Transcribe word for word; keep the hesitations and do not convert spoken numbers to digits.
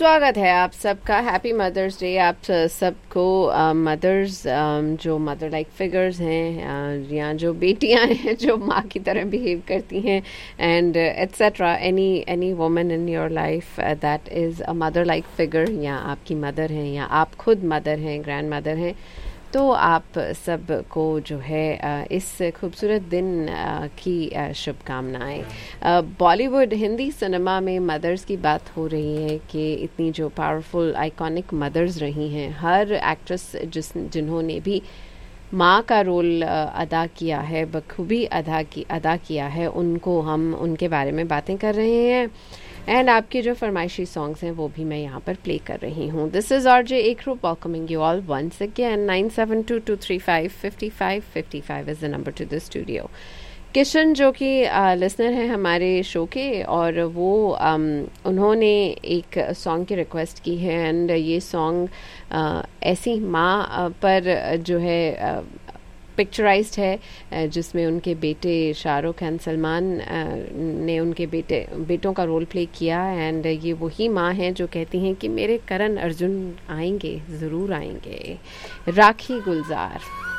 स्वागत है आप सबका। हैप्पी मदर्स डे आप सबको। मदर्स जो मदर लाइक फिगर्स हैं uh, या जो बेटियां हैं जो माँ की तरह बिहेव करती हैं and etcetera, any any woman in your life that is a mother like figure, या आपकी मदर हैं या आप खुद मदर हैं, ग्रैंड मदर हैं, तो आप सबको जो है इस खूबसूरत दिन की शुभकामनाएं। बॉलीवुड हिंदी सिनेमा में मदर्स की बात हो रही है कि इतनी जो पावरफुल आइकॉनिक मदर्स रही हैं, हर एक्ट्रेस जिस जिन्होंने भी माँ का रोल अदा किया है, बखूबी अदा की अदा किया है, उनको हम उनके बारे में बातें कर रहे हैं एंड आपके जो फरमाइशी सॉन्ग्स हैं वो भी मैं यहाँ पर प्ले कर रही हूँ। This is RJ एकरू welcoming you all once again. Nine seven to to three five fifty five fifty five is the number two the studio. Kishan जो कि लिसनर हैं हमारे शो के, और वो um, उन्होंने एक सॉन्ग की रिक्वेस्ट की है एंड ये सॉन्ग uh, ऐसी माँ पर जो है uh, पिक्चराइज्ड है जिसमें उनके बेटे शाहरुख खान, सलमान ने उनके बेटे बेटों का रोल प्ले किया एंड ये वही माँ हैं जो कहती हैं कि मेरे करण अर्जुन आएंगे, ज़रूर आएंगे। राखी गुलजार।